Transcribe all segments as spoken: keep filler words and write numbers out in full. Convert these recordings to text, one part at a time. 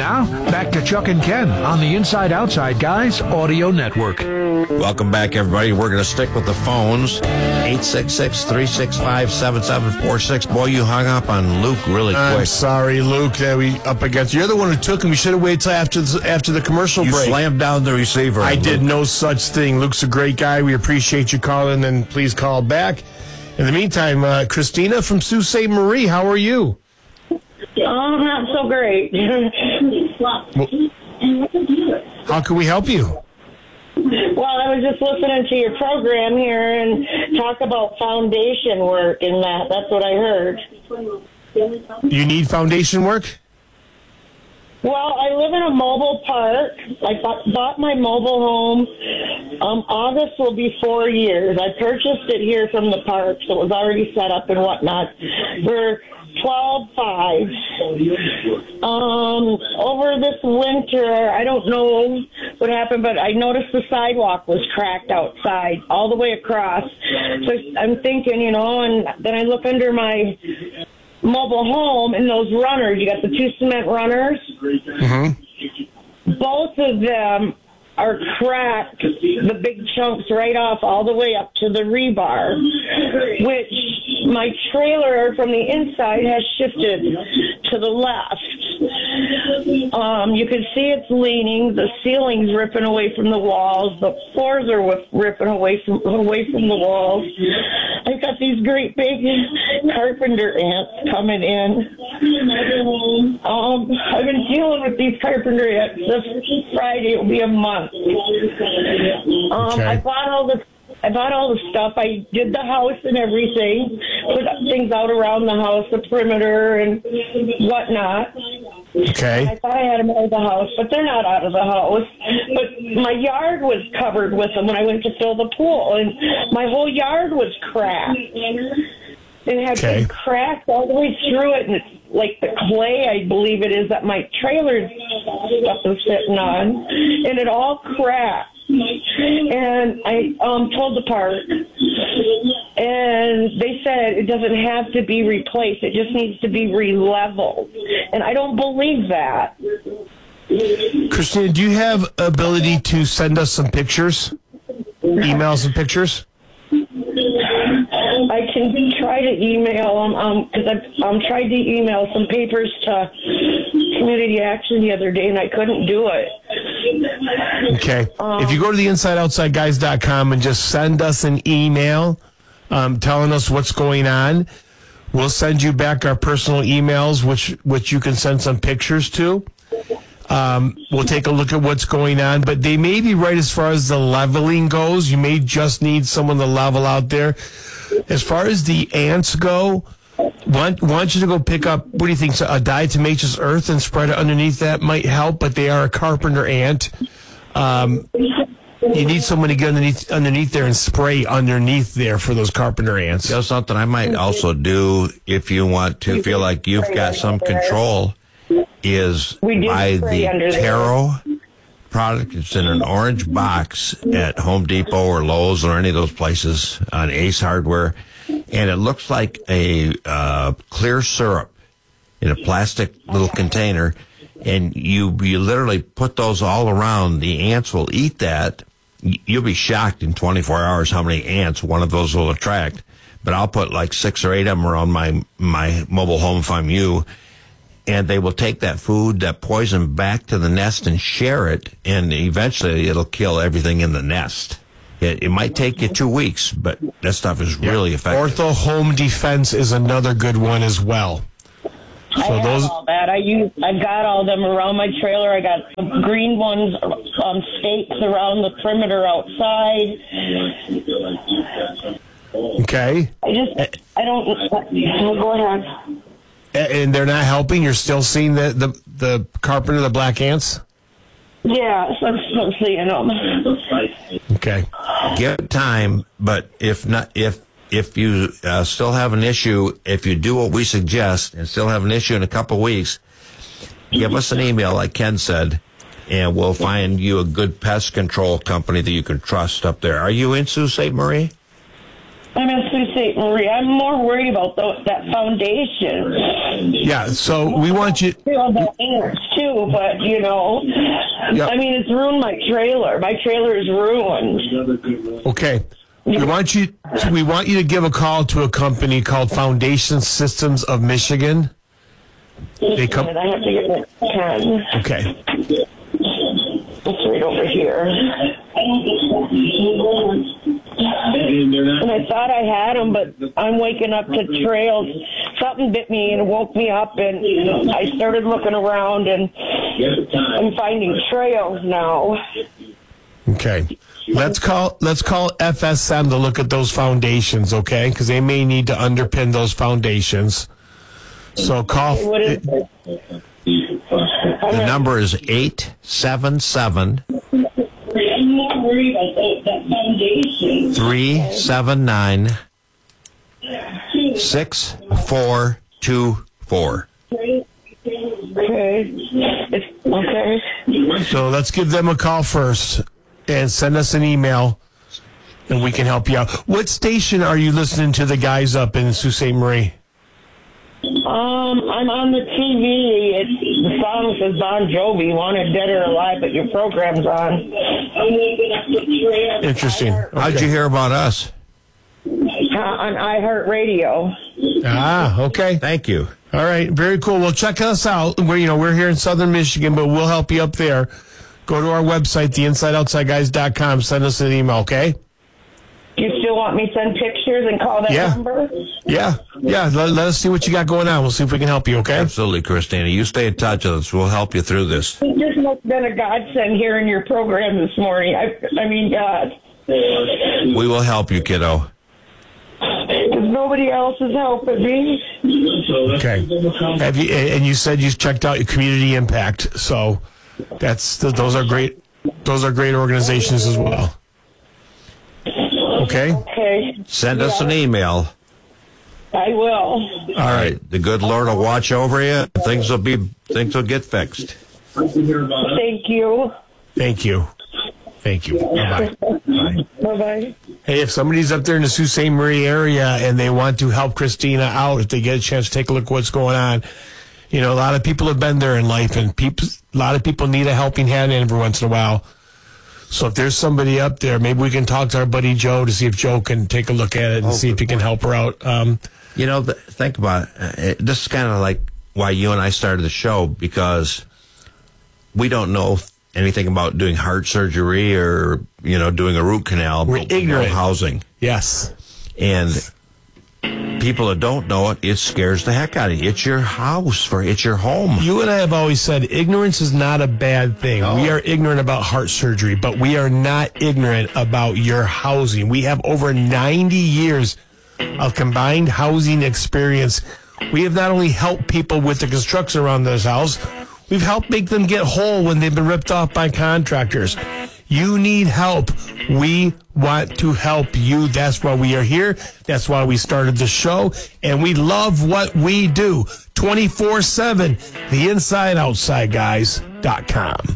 Now, back to Chuck and Ken on the Inside Outside Guys Audio Network. Welcome back, everybody. We're going to stick with the phones. eight six six, three six five, seven seven four six. Boy, you hung up on Luke really quick. I'm sorry, Luke, that we up against. You're the one who took him. You should have waited till after the, after the commercial you break. You slammed down the receiver. I Luke. did no such thing. Luke's a great guy. We appreciate you calling, and please call back. In the meantime, uh, Christina from Sault Ste. Marie, how are you? Oh, not so great. Well, how can we help you? Well, I was just listening to your program here and talk about foundation work and that. That's what I heard. You need foundation work? Well, I live in a mobile park. I bought, bought my mobile home. Um, August will be four years. I purchased it here from the park, so it was already set up and whatnot. For twelve five. Um, over this winter, I don't know what happened, but I noticed the sidewalk was cracked outside all the way across. So I'm thinking, you know, and then I look under my mobile home and those runners, you got the two cement runners. Mm-hmm. Both of them are cracked, the big chunks right off all the way up to the rebar, which my trailer from the inside has shifted to the left. Um, you can see it's leaning. The ceiling's ripping away from the walls. The floors are whip- ripping away from away from the walls. I've got these great big carpenter ants coming in. Um, I've been dealing with these carpenter ants. This Friday will be a month. Um, Okay. I bought all the I bought all the stuff. I did the house and everything, put things out around the house, the perimeter and whatnot. Okay. I thought I had them out of the house, but they're not out of the house. But my yard was covered with them when I went to fill the pool, and my whole yard was cracked. It had Okay. big cracks all the way through it, and it's like the clay, I believe it is, that my trailer stuff is sitting on, and it all cracked. And I um, told the park, and they said it doesn't have to be replaced. It just needs to be re-leveled. And I don't believe that. Christina, do you have ability to send us some pictures? Email some pictures? I can try to email them um because I um tried to email some papers to Community Action the other day and I couldn't do it. Okay. If you go to the inside outside guys dot com and just send us an email um, telling us what's going on, we'll send you back our personal emails, which which you can send some pictures to. Um, we'll take a look at what's going on, but they may be right as far as the leveling goes. You may just need someone to level out there. As far as the ants go, want, want you to go pick up, what do you think, so a diatomaceous earth and spread it underneath that might help, but they are a carpenter ant. Um, you need someone to get underneath, underneath there and spray underneath there for those carpenter ants. You know something I might also do if you want to feel like you've got some control is buy the Taro product. It's in an orange box at Home Depot or Lowe's or any of those places on Ace Hardware. And it looks like a uh, clear syrup in a plastic little container. And you, you literally put those all around. The ants will eat that. You'll be shocked in twenty-four hours how many ants one of those will attract. But I'll put like six or eight of them around my, my mobile home if I'm you. And they will take that food, that poison, back to the nest and share it, and eventually it'll kill everything in the nest. It, it might take you two weeks, but that stuff is really effective. Ortho Home Defense is another good one as well. I So have those, all that. I use. I got all them around my trailer. I got the green ones, um, stakes around the perimeter outside. okay, I just. I don't. Go ahead. and they're not helping. You're still seeing the the, the carpenter, the black ants. Yeah, so I'm still seeing them. Okay. Give it time, but if not, if if you uh, still have an issue, if you do what we suggest and still have an issue in a couple of weeks, give us an email, like Ken said, and we'll find you a good pest control company that you can trust up there. Are you in Sault Ste. Marie? I'm in Sault Ste. Marie. I'm more worried about the, that foundation. Yeah, so we want you... The ants too, but, you know, yep. I mean, it's ruined my trailer. My trailer is ruined. Okay. We want you we want you to give a call to a company called Foundation Systems of Michigan. They come. I have to get my pen. Okay. It's right over here. And I thought I had them, but I'm waking up to trails. Something bit me and woke me up, and I started looking around, and I'm finding trails now. Okay. Let's call let's call F S M to look at those foundations, okay? Because they may need to underpin those foundations. So call. What is it? The number is eight seven seven three seven nine six four two four. Okay. It's, okay. So let's give them a call first and send us an email, and we can help you out. What station are you listening to the guys up in Sault Ste. Marie? Um, I'm on the T V. It's, the song says Bon Jovi, Wanted Dead or Alive, but your program's on. Interesting. Okay. How'd you hear about us? Uh, on iHeartRadio. Ah, okay. Thank you. All right, very cool. Well, check us out. We're, you know, we're here in Southern Michigan, but we'll help you up there. Go to our website, the inside outside guys dot com. Send us an email, okay? You still want me to send pictures and call that yeah. number? Yeah, yeah. Let, let us see what you got going on. We'll see if we can help you, okay? Absolutely, Christina. You stay in touch with us. We'll help you through this. It just must have been a godsend hearing your program this morning. I, I mean, God. We will help you, kiddo. Because nobody else is helping me. Okay. Have you? And you said you checked out your Community Impact, so that's those are great. Those are great organizations as well. Okay. Okay. Send us an email. I will. All right. The good Lord will watch over you. Things will be things will get fixed. Thank you. Thank you. Thank you. Bye-bye. Bye. Bye-bye. Hey, if somebody's up there in the Sault Ste. Marie area and they want to help Christina out, if they get a chance to take a look at what's going on, you know, a lot of people have been there in life, and people, a lot of people need a helping hand every once in a while. So if there's somebody up there, maybe we can talk to our buddy Joe to see if Joe can take a look at it and oh, see if he can help her out. Um, you know, the, think about it. it. This is kind of like why you and I started the show, because we don't know anything about doing heart surgery or, you know, doing a root canal. We're but ignorant. We know housing. Yes. And people that don't know it, it scares the heck out of you. It's your house, for it's your home. You and I have always said ignorance is not a bad thing. No. We are ignorant about heart surgery, but we are not ignorant about your housing. We have over ninety years of combined housing experience. We have not only helped people with the construction around this house, we've helped make them get whole when they've been ripped off by contractors. You need help. We want to help you. That's why we are here. That's why we started the show. And we love what we do. twenty-four seven, the inside outside guys dot com.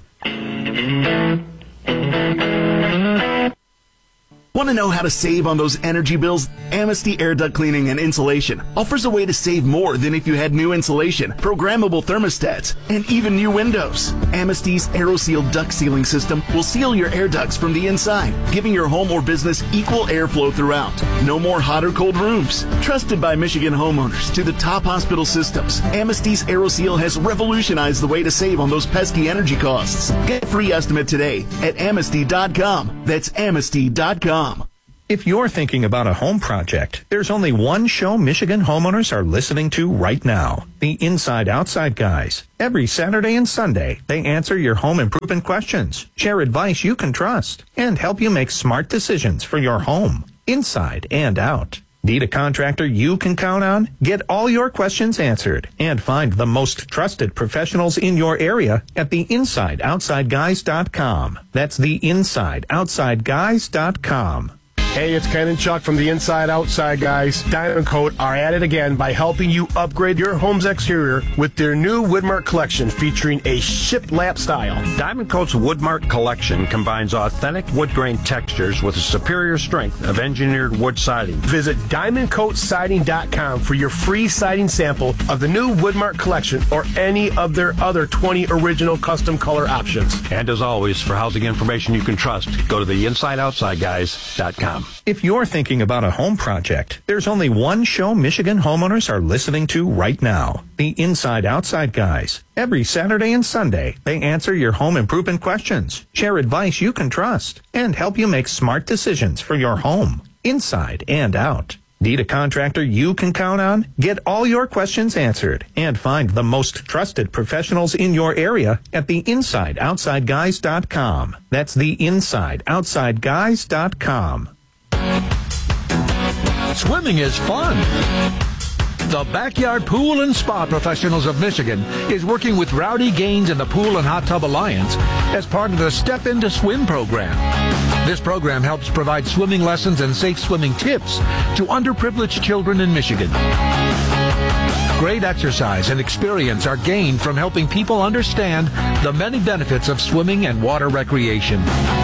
Want to know how to save on those energy bills? Amnesty Air Duct Cleaning and Insulation offers a way to save more than if you had new insulation, programmable thermostats, and even new windows. Amnesty's AeroSeal duct sealing system will seal your air ducts from the inside, giving your home or business equal airflow throughout. No more hot or cold rooms. Trusted by Michigan homeowners to the top hospital systems, Amnesty's AeroSeal has revolutionized the way to save on those pesky energy costs. Get a free estimate today at amnesty dot com. That's amnesty dot com. If you're thinking about a home project, there's only one show Michigan homeowners are listening to right now. The Inside Outside Guys. Every Saturday and Sunday, they answer your home improvement questions, share advice you can trust, and help you make smart decisions for your home, inside and out. Need a contractor you can count on? Get all your questions answered and find the most trusted professionals in your area at the inside outside guys dot com. That's the inside outside guys dot com. Hey, it's Ken and Chuck from the Inside Outside guys. Diamond Coat are at it again by helping you upgrade your home's exterior with their new Woodmark collection featuring a shiplap style. Diamond Coat's Woodmark collection combines authentic wood grain textures with a superior strength of engineered wood siding. Visit diamond coat siding dot com for your free siding sample of the new Woodmark collection or any of their other twenty original custom color options. And as always, for housing information you can trust, go to the inside outside guys dot com. If you're thinking about a home project, there's only one show Michigan homeowners are listening to right now. The Inside Outside Guys. Every Saturday and Sunday, they answer your home improvement questions, share advice you can trust, and help you make smart decisions for your home, inside and out. Need a contractor you can count on? Get all your questions answered and find the most trusted professionals in your area at the inside outside guys dot com. That's the inside outside guys dot com. Swimming is fun. The Backyard Pool and Spa Professionals of Michigan is working with Rowdy Gaines and the Pool and Hot Tub Alliance as part of the Step Into Swim program. This program helps provide swimming lessons and safe swimming tips to underprivileged children in Michigan. Great exercise and experience are gained from helping people understand the many benefits of swimming and water recreation.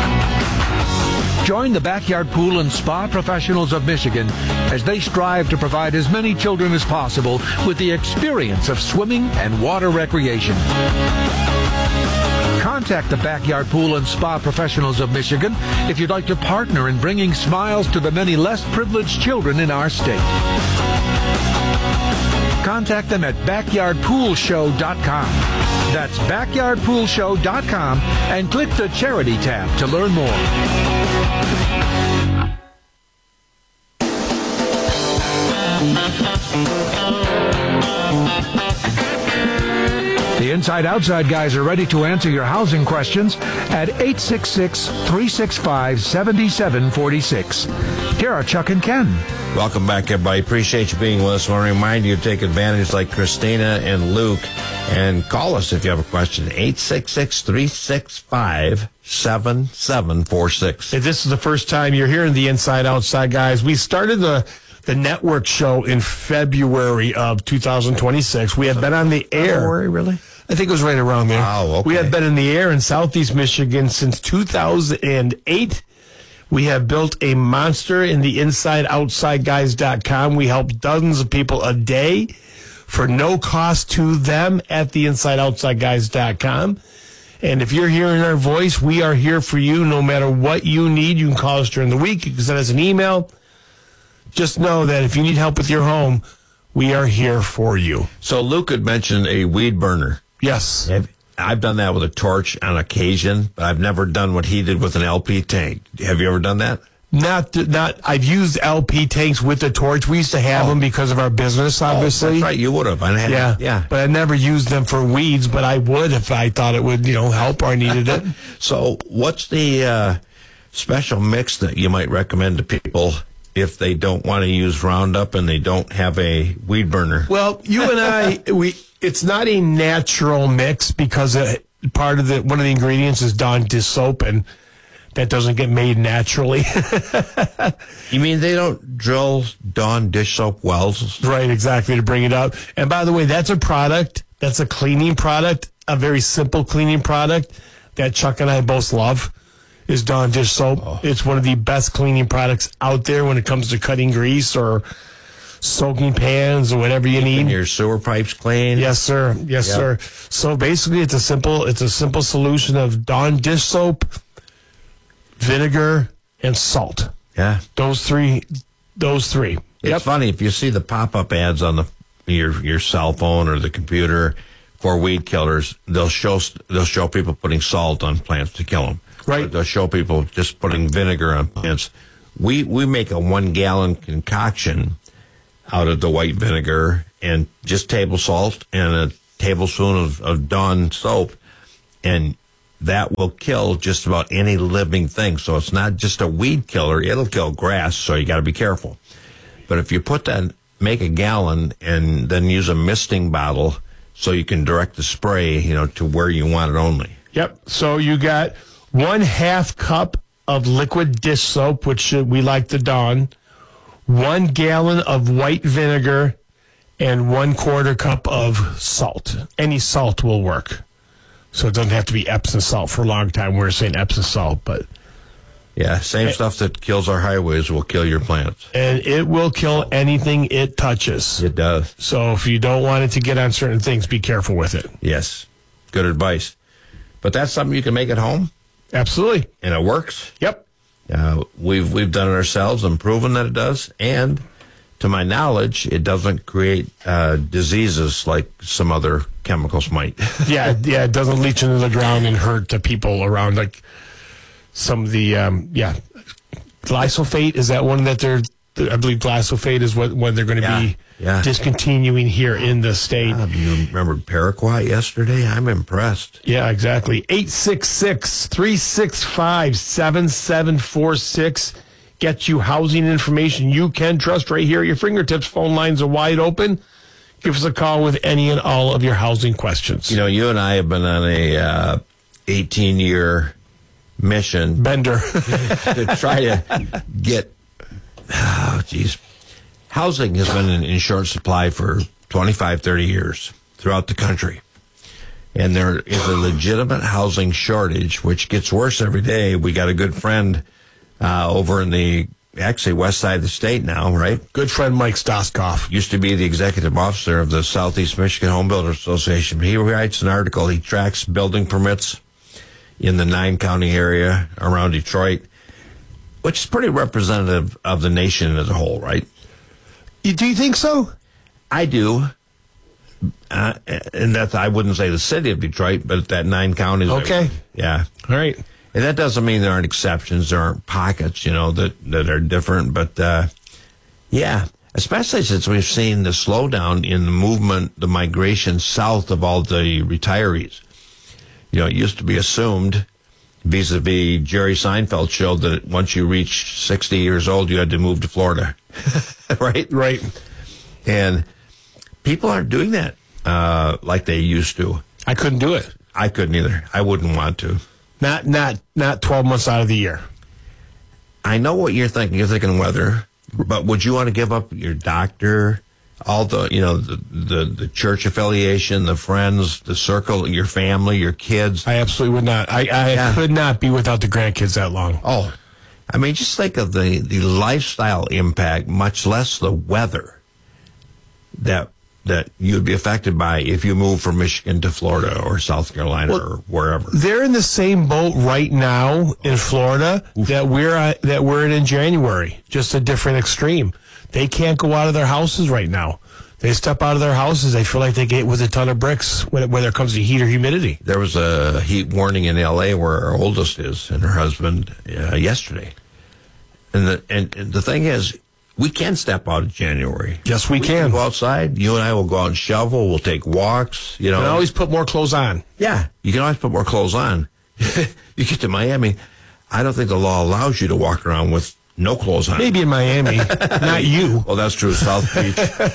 Join the Backyard Pool and Spa Professionals of Michigan as they strive to provide as many children as possible with the experience of swimming and water recreation. Contact the Backyard Pool and Spa Professionals of Michigan if you'd like to partner in bringing smiles to the many less privileged children in our state. Contact them at backyard pool show dot com. That's backyard pool show dot com and click the Charity tab to learn more. The Inside Outside guys are ready to answer your housing questions at eight six six, three six five, seven seven four six. Here are Chuck and Ken. Welcome back, everybody. Appreciate you being with us. I want to remind you to take advantage like Christina and Luke and call us if you have a question. eight six six, three six five, seven seven four six. If this is the first time you're hearing the Inside Outside guys, we started the the network show in February of two thousand twenty-six. We had been on the air. February, really? I think it was right around there. Oh, okay. We had been in the air in Southeast Michigan since two thousand eight. We have built a monster in the inside outside guys dot com. We help dozens of people a day for no cost to them at the inside outside guys dot com. And if you're hearing our voice, we are here for you no matter what you need. You can call us during the week. You can send us an email. Just know that if you need help with your home, we are here for you. So Luke had mentioned a weed burner. Yes. Have, I've done that with a torch on occasion, but I've never done what he did with an L P tank. Have you ever done that? Not, not. I've used L P tanks with the torch. We used to have Oh. them because of our business, obviously. Oh, that's right. You would have. I had, Yeah, yeah. But I never used them for weeds, but I would if I thought it would, you know, help or I needed it. So what's the uh, special mix that you might recommend to people if they don't want to use Roundup and they don't have a weed burner? Well, you and I, we it's not a natural mix because uh, part of the one of the ingredients is Dawn dish soap, and that doesn't get made naturally. You mean they don't drill Dawn dish soap wells? Right, exactly, to bring it up. And by the way, that's a product, that's a cleaning product, a very simple cleaning product that Chuck and I both love, is Dawn dish soap. Oh. It's one of the best cleaning products out there when it comes to cutting grease or soaking pans or whatever you need. And your sewer pipes clean? Yes, sir. Yes, Yep. sir. So basically, it's a simple it's a simple solution of Dawn dish soap, vinegar, and salt. Yeah. Those three. Those three. It's Yep. funny, if you see the pop-up ads on the your your cell phone or the computer for weed killers, they'll show they'll show people putting salt on plants to kill them. Right. Or they'll show people just putting vinegar on plants. We we make a one-gallon concoction out of the white vinegar and just table salt and a tablespoon of, of Dawn soap, and that will kill just about any living thing. So it's not just a weed killer. It'll kill grass, so you got to be careful. But if you put that, make a gallon and then use a misting bottle so you can direct the spray, you know, to where you want it only. Yep. So you got one half cup of liquid dish soap, which uh, we like the Dawn, one gallon of white vinegar, and one quarter cup of salt. Any salt will work. So it doesn't have to be Epsom salt. For a long time, we were saying Epsom salt, but... Yeah, same and, stuff that kills our highways will kill your plants. And it will kill anything it touches. It does. So if you don't want it to get on certain things, be careful with it. Yes, good advice. But that's something you can make at home. Absolutely. And it works. Yep. Uh, we've we've done it ourselves and proven that it does. And to my knowledge, it doesn't create uh, diseases like some other chemicals might. yeah, yeah, it doesn't leach into the ground and hurt the people around like some of the, um, yeah. Glyphosate, is that one that they're, I believe glyphosate is what, what they're going to yeah, be yeah. discontinuing here in the state. Uh, you remembered Paraquat yesterday? I'm impressed. Yeah, exactly. eight six six, three six five, seven seven four six. Get you housing information you can trust right here at your fingertips. Phone lines are wide open. Give us a call with any and all of your housing questions. You know, you and I have been on a uh, eighteen-year mission. Bender. to try to get, oh, geez. Housing has been an insurance supply for twenty-five, thirty years throughout the country. And there is a legitimate housing shortage, which gets worse every day. We got a good friend uh, over in the, actually, west side of the state now, right? Good friend Mike Stoskoff. Used to be the executive officer of the Southeast Michigan Home Builders Association. He writes an article. He tracks building permits in the nine-county area around Detroit, which is pretty representative of the nation as a whole, right? You, do you think so? I do. Uh, and that's, I wouldn't say the city of Detroit, but that nine counties. Okay. Yeah. All right. And that doesn't mean there aren't exceptions. There aren't pockets, you know, that, that are different. But, uh, yeah, especially since we've seen the slowdown in the movement, the migration south of all the retirees. You know, it used to be assumed, vis-a-vis Jerry Seinfeld showed that once you reached sixty years old, you had to move to Florida. Right? Right. And people aren't doing that uh, like they used to. I couldn't do it. I couldn't either. I wouldn't want to. Not not not twelve months out of the year. I know what you're thinking. You're thinking weather, but would you want to give up your doctor, all the, you know, the, the, the church affiliation, the friends, the circle, your family, your kids? I absolutely would not. I, I Yeah. could not be without the grandkids that long. Oh, I mean, just think of the, the lifestyle impact, much less the weather that that you'd be affected by if you move from Michigan to Florida or South Carolina Well, or wherever. They're in the same boat right now in Florida that we're uh, that we're in in January, just a different extreme. They can't go out of their houses right now. They step out of their houses, they feel like they get with a ton of bricks when, when it comes to heat or humidity. There was a heat warning in L A where our oldest is and her husband uh, yesterday. And the and, and the thing is, we can step out in January. Yes, we, we can. can go outside. You and I will go out and shovel. We'll take walks. You know, You can always put more clothes on. yeah, you can always put more clothes on. You get to Miami, I don't think the law allows you to walk around with no clothes on. Maybe in Miami, not you. Well, that's true. South Beach.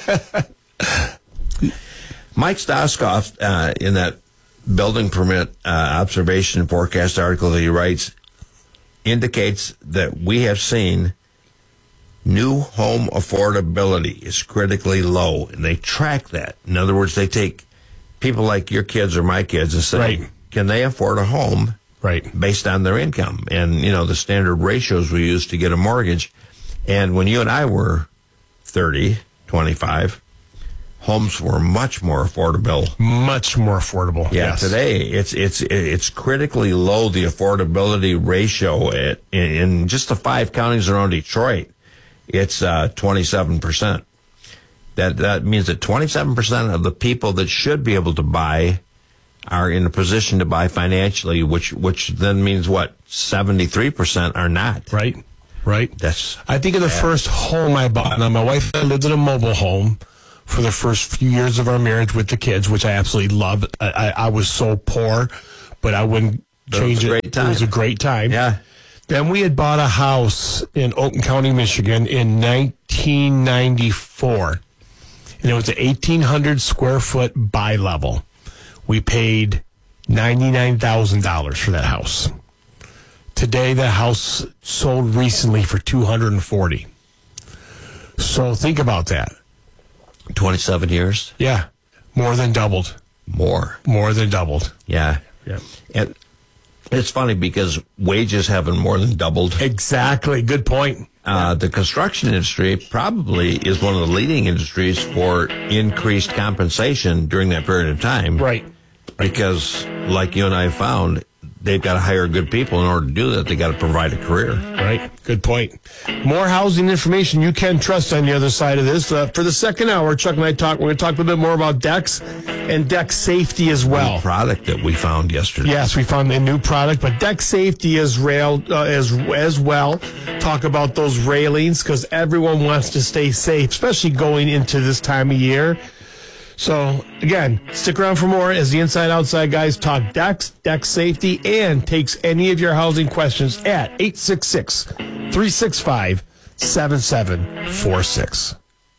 Mike Stoskoff, uh, in that building permit uh, observation and forecast article that he writes, indicates that we have seen new home affordability is critically low, and they track that. In other words, they take people like your kids or my kids and say, Right. can they afford a home Right. based on their income? And, you know, the standard ratios we use to get a mortgage. And when you and I were thirty, twenty-five, homes were much more affordable. Much more affordable. Yeah, Yes. today it's it's it's critically low, the affordability ratio at, in, in just the five counties around Detroit. It's uh, twenty-seven percent. That that means that twenty-seven percent of the people that should be able to buy are in a position to buy financially, which which then means what? seventy-three percent are not. Right. Right. That's I think of the first home I bought. Now, my wife and I lived in a mobile home for the first few years of our marriage with the kids, which I absolutely loved. I, I, I was so poor, but I wouldn't But it was change a it. great time. It was a great time. Yeah. Then we had bought a house in Oakland County, Michigan in nineteen ninety-four. And it was an eighteen hundred square foot bi-level. We paid ninety-nine thousand dollars for that house. Today, the house sold recently for two hundred forty. So think about that. twenty-seven years? Yeah, more than doubled. More. More than doubled. Yeah. Yeah. And it's funny because wages haven't more than doubled. Exactly. Good point. Uh, the construction industry probably is one of the leading industries for increased compensation during that period of time. Right. Because, like you and I found, they've got to hire good people. In order to do that, they got to provide a career. Right. Good point. More housing information you can trust on the other side of this. Uh, for the second hour, Chuck and I talk. We're going to talk a little bit more about decks and deck safety as well. New product that we found yesterday. Yes, we found a new product, but deck safety as rail uh, as as well. Talk about those railings because everyone wants to stay safe, especially going into this time of year. So, again, stick around for more as the Inside Outside guys talk decks, deck safety, and takes any of your housing questions at eight six six, three six five, seven seven four six.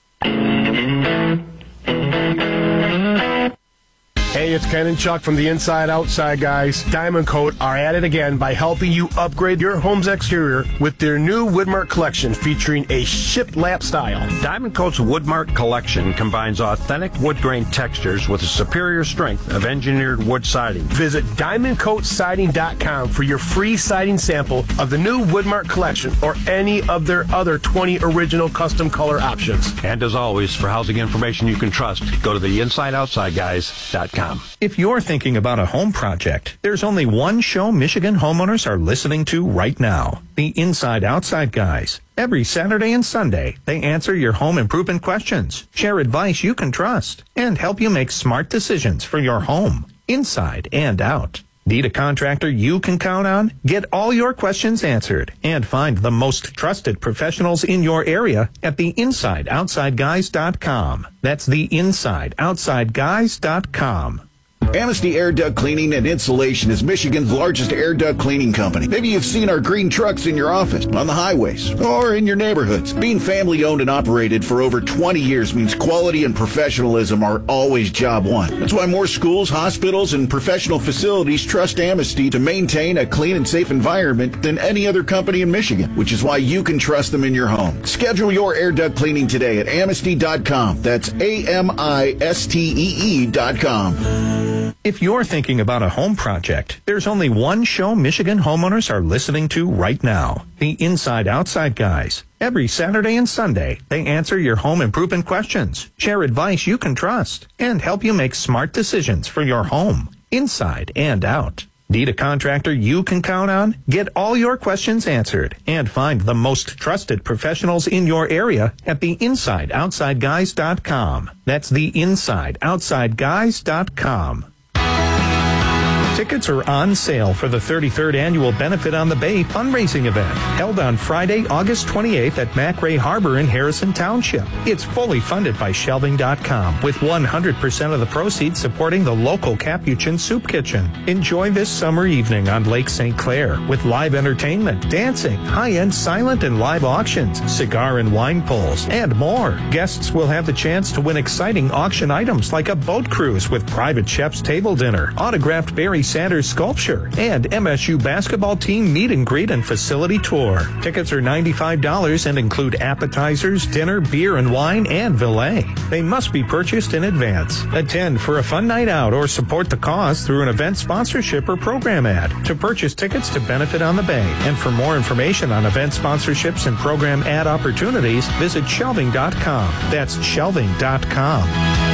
Hey, it's Ken and Chuck from the Inside Outside guys. Diamond Coat are at it again by helping you upgrade your home's exterior with their new Woodmark collection featuring a shiplap style. Diamond Coat's Woodmark collection combines authentic wood grain textures with a superior strength of engineered wood siding. Visit diamond coat siding dot com for your free siding sample of the new Woodmark collection or any of their other twenty original custom color options. And as always, for housing information you can trust, go to the inside outside guys dot com. If you're thinking about a home project, there's only one show Michigan homeowners are listening to right now. The Inside Outside Guys. Every Saturday and Sunday, they answer your home improvement questions, share advice you can trust, and help you make smart decisions for your home, inside and out. Need a contractor you can count on? Get all your questions answered and find the most trusted professionals in your area at the inside outside guys dot com. That's the inside outside guys dot com. Amnesty Air Duct Cleaning and Insulation is Michigan's largest air duct cleaning company. Maybe you've seen our green trucks in your office, on the highways, or in your neighborhoods. Being family owned and operated for over twenty years means quality and professionalism are always job one. That's why more schools, hospitals, and professional facilities trust Amnesty to maintain a clean and safe environment than any other company in Michigan, which is why you can trust them in your home. Schedule your air duct cleaning today at amnesty dot com. That's A M I S T E E dot com. If you're thinking about a home project, there's only one show Michigan homeowners are listening to right now. The Inside Outside Guys. Every Saturday and Sunday, they answer your home improvement questions, share advice you can trust, and help you make smart decisions for your home, inside and out. Need a contractor you can count on? Get all your questions answered and find the most trusted professionals in your area at the inside outside guys dot com. That's the inside outside guys dot com. Tickets are on sale for the thirty-third Annual Benefit on the Bay fundraising event, held on Friday, August twenty-eighth at McRae Harbor in Harrison Township. It's fully funded by shelving dot com, with one hundred percent of the proceeds supporting the local Capuchin Soup Kitchen. Enjoy this summer evening on Lake Saint Clair with live entertainment, dancing, high-end silent and live auctions, cigar and wine pulls, and more. Guests will have the chance to win exciting auction items like a boat cruise with private chef's table dinner, autographed Barry Sanders sculpture, and M S U basketball team meet and greet and facility tour. Tickets are ninety-five dollars and include appetizers, dinner, beer and wine, and valet. They must be purchased in advance. Attend for a fun night out or support the cause through an event sponsorship or program ad. To purchase tickets to Benefit on the Bay and for more information on event sponsorships and program ad opportunities, visit shelving dot com. That's shelving dot com.